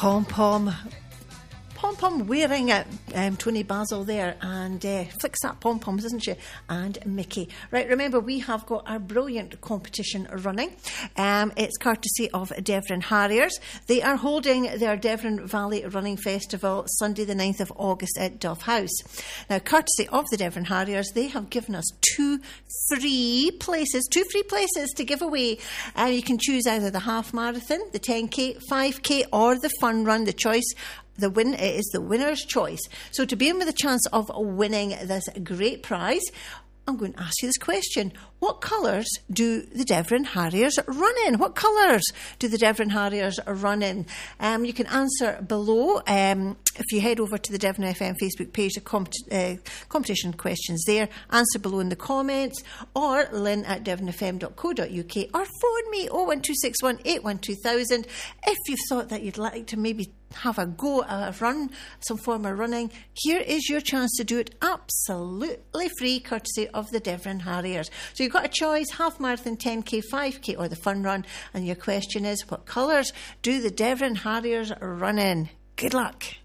Pom-pom wearing it, Tony Basil there, and flicks that pom-poms, doesn't she? And Mickey. Right, remember, we have got our brilliant competition running. It's courtesy of Devon Harriers. They are holding their Devon Valley Running Festival Sunday the 9th of August at Dove House. Now, courtesy of the Devon Harriers, they have given us two free places to give away. You can choose either the half marathon, the 10k, 5k, or the fun run. It is the winner's choice. So to be in with a chance of winning this great prize, I'm going to ask you this question. What colours do the Devon Harriers run in? What colours do the Devon Harriers run in? You can answer below. If you head over to the Devon FM Facebook page, the competition questions there. Answer below in the comments, or lynn@devonfm.co.uk, or phone me 01261 812 if you've thought that you'd like to maybe have a go at a run, some form of running. Here is your chance to do it absolutely free, courtesy of the Devon Harriers. So you've got a choice: half marathon, 10k, 5k, or the fun run. And your question is, what colours do the Devon Harriers run in? Good luck.